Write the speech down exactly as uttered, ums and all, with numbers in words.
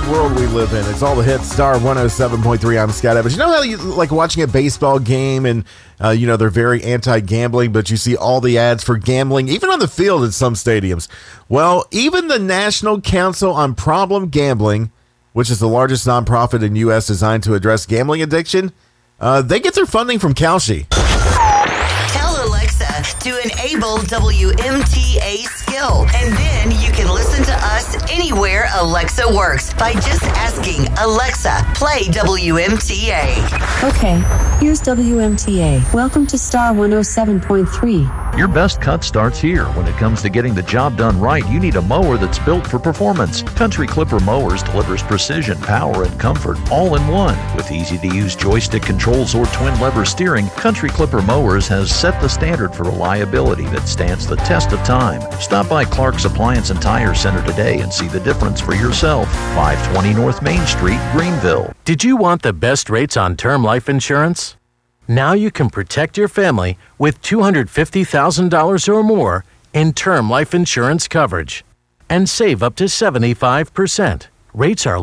world we live in. It's all the hits. Star one oh seven point three. I'm Scott Evans. You know how you like watching a baseball game and, uh, you know, they're very anti-gambling, but you see all the ads for gambling, even on the field at some stadiums. Well, even the National Council on Problem Gambling, which is the largest nonprofit in the U S designed to address gambling addiction, uh, they get their funding from Kalshi. Tell Alexa to enable W M T A skill, and then you can listen to us anywhere Alexa works by just asking Alexa, play W M T A. Okay, here's W M T A. Welcome to Star one oh seven point three. Your best cut starts here. When it comes to getting the job done right, you need a mower that's built for performance. Country Clipper Mowers delivers precision, power, and comfort all in one. With easy-to-use joystick controls or twin-lever steering, Country Clipper Mowers has set the standard for reliability that stands the test of time. Stop by Clark's Appliance and Tire Center today and see the difference for yourself. five twenty North Main Street, Greenville. Did you want the best rates on term life insurance? Now you can protect your family with two hundred fifty thousand dollars or more in term life insurance coverage and save up to seventy-five percent. Rates are